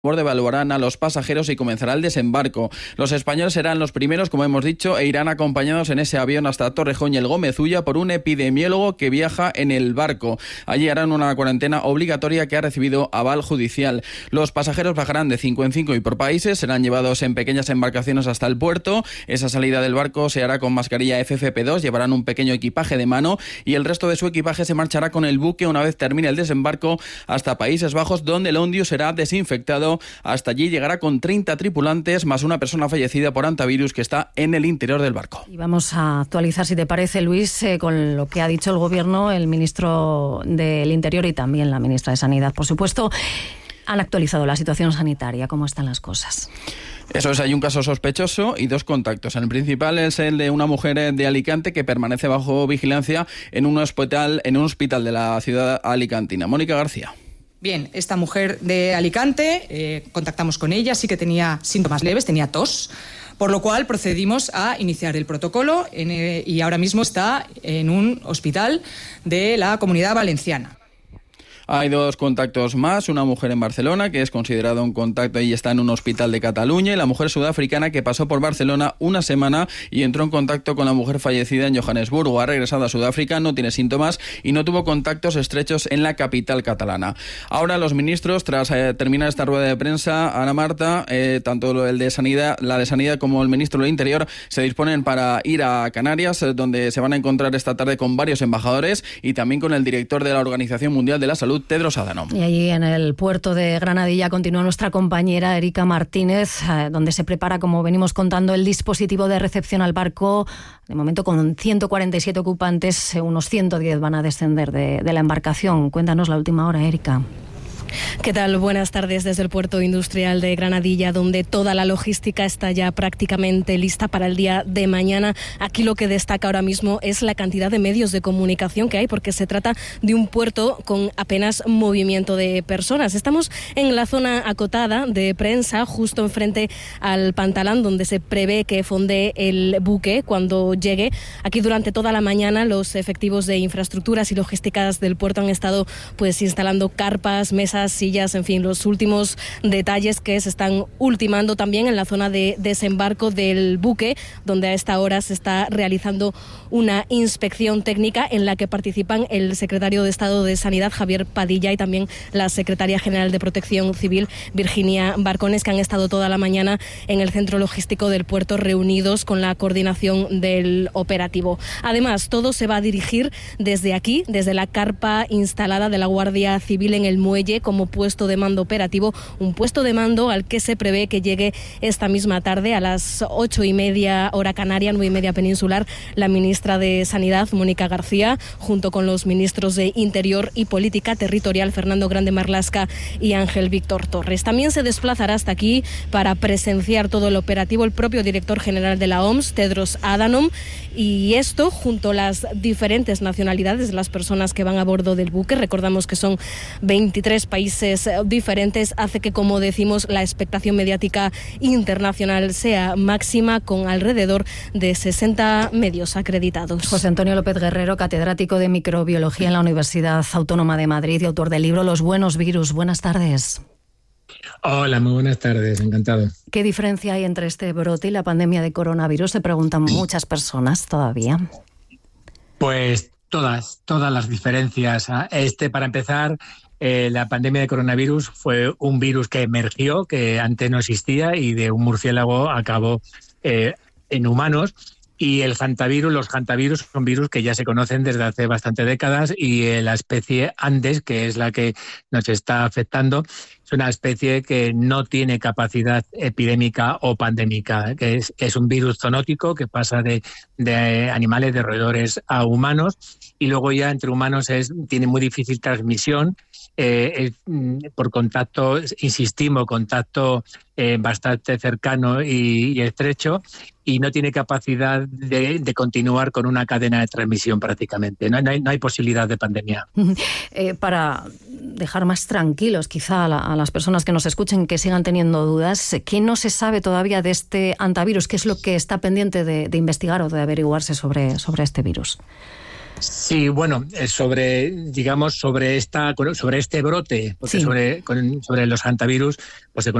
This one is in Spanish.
Evaluarán a los pasajeros y comenzará el desembarco. Los españoles serán los primeros, como hemos dicho, e irán acompañados en ese avión hasta Torrejón y el Gómez Ulla por un epidemiólogo que viaja en el barco. Allí harán una cuarentena obligatoria que ha recibido aval judicial. Los pasajeros viajarán de 5 en 5 y por países, serán llevados en pequeñas embarcaciones hasta el puerto. Esa salida del barco se hará con mascarilla FFP2, llevarán un pequeño equipaje de mano y el resto de su equipaje se marchará con el buque una vez termine el desembarco hasta Países Bajos, donde el Ondius será desinfectado. Hasta allí llegará con 30 tripulantes más una persona fallecida por hantavirus que está en el interior del barco. Y vamos a actualizar, si te parece, Luis, con lo que ha dicho el Gobierno, el ministro del Interior y también la ministra de Sanidad. Por supuesto, han actualizado la situación sanitaria. ¿Cómo están las cosas? Eso es, hay un caso sospechoso y 2 contactos. El principal es el de una mujer de Alicante que permanece bajo vigilancia en un hospital de la ciudad alicantina. Mónica García. Bien, esta mujer de Alicante, contactamos con ella, sí que tenía síntomas leves, tenía tos, por lo cual procedimos a iniciar el protocolo y ahora mismo está en un hospital de la Comunidad Valenciana. Hay 2 contactos más, una mujer en Barcelona que es considerada un contacto y está en un hospital de Cataluña, y la mujer sudafricana que pasó por Barcelona una semana y entró en contacto con la mujer fallecida en Johannesburgo. Ha regresado a Sudáfrica, no tiene síntomas y no tuvo contactos estrechos en la capital catalana. Ahora los ministros, tras terminar esta rueda de prensa, Ana Marta, tanto el de Sanidad, la de Sanidad como el ministro del Interior, se disponen para ir a Canarias, donde se van a encontrar esta tarde con varios embajadores y también con el director de la Organización Mundial de la Salud, Tedros Adhanom. Y allí en el puerto de Granadilla continúa nuestra compañera Erika Martínez, donde se prepara, como venimos contando, el dispositivo de recepción al barco. De momento con 147 ocupantes, unos 110 van a descender de la embarcación. Cuéntanos la última hora, Erika. ¿Qué tal? Buenas tardes desde el puerto industrial de Granadilla, donde toda la logística está ya prácticamente lista para el día de mañana. Aquí lo que destaca ahora mismo es la cantidad de medios de comunicación que hay, porque se trata de un puerto con apenas movimiento de personas. Estamos en la zona acotada de prensa, justo enfrente al pantalán, donde se prevé que fondee el buque cuando llegue. Aquí durante toda la mañana los efectivos de infraestructuras y logísticas del puerto han estado instalando carpas, mesas, sillas, en fin, los últimos detalles que se están ultimando también en la zona de desembarco del buque, donde a esta hora se está realizando una inspección técnica en la que participan el secretario de Estado de Sanidad, Javier Padilla, y también la secretaria general de Protección Civil, Virginia Barcones, que han estado toda la mañana en el centro logístico del puerto reunidos con la coordinación del operativo. Además, todo se va a dirigir desde aquí, desde la carpa instalada de la Guardia Civil en el muelle, como puesto de mando operativo, un puesto de mando al que se prevé que llegue esta misma tarde a las 8:30 hora canaria, 9:30 peninsular, la ministra de Sanidad, Mónica García, junto con los ministros de Interior y Política Territorial, Fernando Grande Marlaska y Ángel Víctor Torres. También se desplazará hasta aquí para presenciar todo el operativo el propio director general de la OMS, Tedros Adhanom, y esto junto a las diferentes nacionalidades de las personas que van a bordo del buque. Recordamos que son 23 países diferentes, hace que, como decimos, la expectación mediática internacional sea máxima, con alrededor de 60 medios acreditados. José Antonio López Guerrero, catedrático de microbiología en la Universidad Autónoma de Madrid y autor del libro Los buenos virus. Buenas tardes. Hola, muy buenas tardes, encantado. ¿Qué diferencia hay entre este brote y la pandemia de coronavirus? Se preguntan muchas personas todavía. Pues todas las diferencias. Para empezar, la pandemia de coronavirus fue un virus que emergió, que antes no existía, y de un murciélago acabó en humanos. Y los hantavirus son virus que ya se conocen desde hace bastantes décadas, y la especie Andes, que es la que nos está afectando, es una especie que no tiene capacidad epidémica o pandémica, que es un virus zoonótico que pasa de animales, de roedores a humanos, y luego ya entre humanos tiene muy difícil transmisión, por contacto, insistimos, contacto bastante cercano y estrecho, y no tiene capacidad de continuar con una cadena de transmisión prácticamente. No hay posibilidad de pandemia. Para dejar más tranquilos quizá a las personas que nos escuchen, que sigan teniendo dudas, ¿qué no se sabe todavía de este hantavirus? ¿Qué es lo que está pendiente de investigar o de averiguarse sobre este virus? Sí, bueno, sobre este brote, porque sobre los hantavirus, pues se